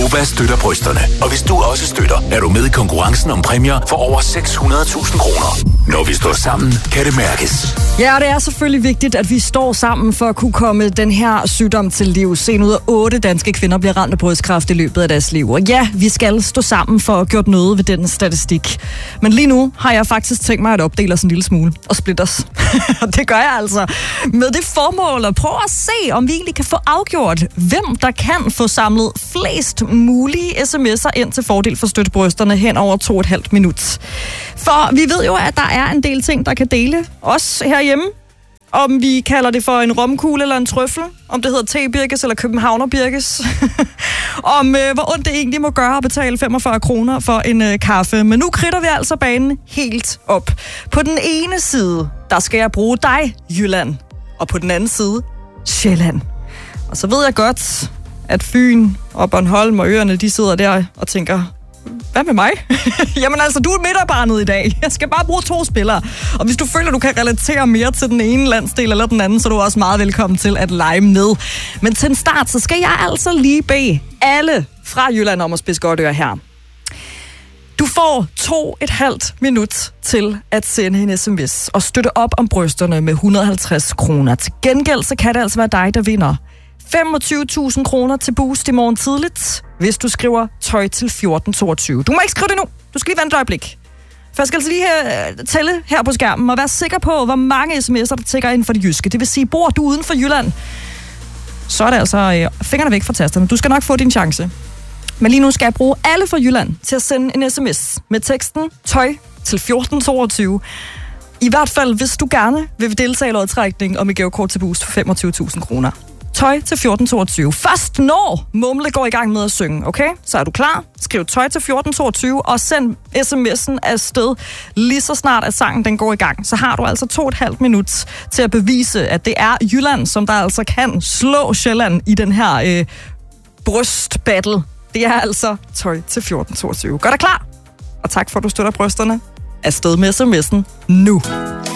Gonova støtter brysterne. Og hvis du også støtter, er du med i konkurrencen om præmier for over 600.000 kroner. Når vi står sammen, kan det mærkes. Ja, og det er selvfølgelig vigtigt, at vi står sammen for at kunne komme den her sygdom til liv. En ud af 8 danske kvinder bliver ramt af brystkræft i løbet af deres liv. Og ja, vi skal stå sammen for at gøre noget ved den statistik. Men lige nu har jeg faktisk tænkt mig at opdele os en lille smule og splitte os. Og det gør jeg altså med det formål at prøve at se, om vi egentlig kan få afgjort, hvem der kan få samlet flest mulige sms'er ind til fordel for støttebrysterne hen over 2,5 minut. For vi ved jo, at der er en del ting, der kan dele os herhjemme. Om vi kalder det for en romkugle eller en trøffel, om det hedder T-birkes eller københavner-birkes, om hvor ondt det egentlig må gøre at betale 45 kroner for en kaffe. Men nu kridter vi altså banen helt op. På den ene side, der skal jeg bruge dig, Jylland, og på den anden side, Sjælland. Og så ved jeg godt, at Fyn og Bornholm og øerne, de sidder der og tænker, hvad med mig? Jamen altså, du er midterbarnet i dag. Jeg skal bare bruge 2 spillere. Og hvis du føler, du kan relatere mere til den ene landsdel eller den anden, så er du også meget velkommen til at lege med. Men til en start, så skal jeg altså lige bede alle fra Jylland om at spidse godt øre her. Du får 2,5 minut til at sende en sms og støtte op om brysterne med 150 kroner. Til gengæld, så kan det altså være dig, der vinder 25.000 kroner til Boost i morgen tidligt, hvis du skriver tøj til 1422. Du må ikke skrive det nu. Du skal lige vente et øjeblik. For jeg skal altså lige tælle her på skærmen og være sikker på, hvor mange sms'er, der tækker ind for det jyske. Det vil sige, bor du uden for Jylland, så er det altså fingrene væk fra tasterne. Du skal nok få din chance. Men lige nu skal jeg bruge alle fra Jylland til at sende en sms med teksten tøj til 1422. I hvert fald, hvis du gerne vil deltage i lodtrækningen om et gavekort til Boost for 25.000 kroner. Tøj til 1422. Først når Mumle går i gang med at synge, okay? Så er du klar. Skriv tøj til 1422 og send sms'en afsted lige så snart, at sangen den går i gang. Så har du altså 2,5 minut til at bevise, at det er Jylland, som der altså kan slå Sjælland i den her brystbattle. Det er altså tøj til 1422. Gør dig klar. Og tak for, at du støtter brysterne. Afsted med sms'en nu.